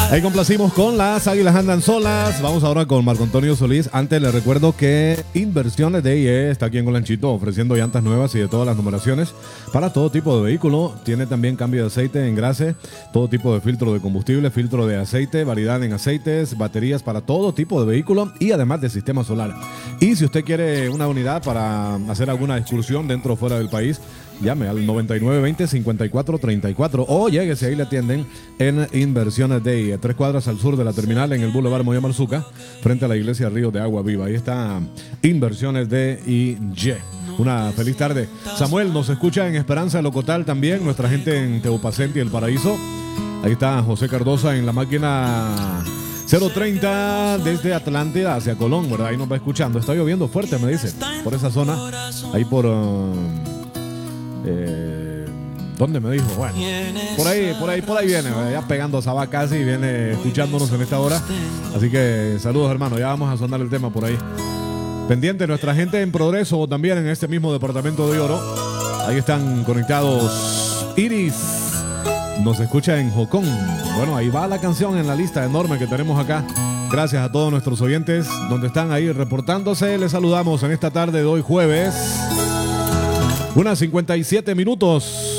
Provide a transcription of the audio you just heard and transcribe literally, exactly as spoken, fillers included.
Ahí complacimos con Las Águilas Andan Solas. Vamos ahora con Marco Antonio Solís. Antes les recuerdo que Inversiones de I E está aquí en Olanchito ofreciendo llantas nuevas y de todas las numeraciones para todo tipo de vehículo. Tiene también cambio de aceite, engrase, todo tipo de filtro de combustible, filtro de aceite, variedad en aceites, baterías para todo tipo de vehículo y además de sistema solar. Y si usted quiere una unidad para hacer alguna excursión dentro o fuera del país, llame al noventa y nueve veinte, cincuenta y cuatro treinta y cuatro o lléguese, ahí le atienden en Inversiones de I E, tres cuadras al sur de la terminal en el Boulevard Moya Marzuca, frente a la iglesia Río de Agua Viva. Ahí está Inversiones de I E. Una feliz tarde. Samuel nos escucha en Esperanza de Locotal también, nuestra gente en Teupacente y El Paraíso. Ahí está José Cardosa en la máquina cero treinta desde Atlántida hacia Colón, ¿verdad? Ahí nos va escuchando. Está lloviendo fuerte, me dice, por esa zona, ahí por... Uh, Eh, ¿Dónde me dijo? Bueno, por ahí, por ahí, por ahí viene, ya pegando a Sabá casi y viene escuchándonos en esta hora. Así que saludos, hermano, ya vamos a sonar el tema por ahí. Pendiente nuestra gente en Progreso, también en este mismo departamento de Oro. Ahí están conectados Iris, nos escucha en Jocón. Bueno, ahí va la canción en la lista enorme que tenemos acá. Gracias a todos nuestros oyentes donde están ahí reportándose. Les saludamos en esta tarde de hoy jueves. Unas cincuenta y siete minutos.